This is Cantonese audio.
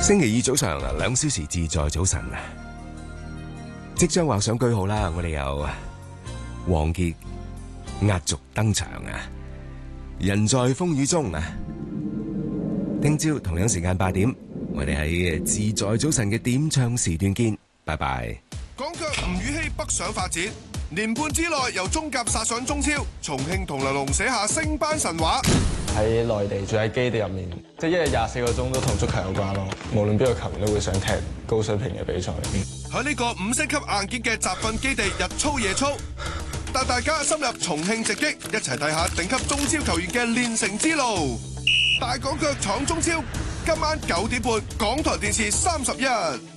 星期二早上2小時自在早晨啊，即將畫上句號啦！我哋有王傑壓軸登場啊，人在風雨中啊！聽朝同樣時間8點，我哋喺自在早晨嘅點唱時段見，拜拜。 港腳吳宇希北上發展，年半之內由中甲殺上中超，重慶同梁龍寫下升班神話。 喺內地住喺基地入面，即係一日24個鐘都同足球有關咯。無論邊個球員都會想踢高水平嘅比賽。 喺呢個5星級硬件嘅集訓基地日操夜操，帶大家深入重慶直擊，一齊睇下頂級中超球員嘅練成之路。大港腳闖中超，今晚9點半，港台電視31。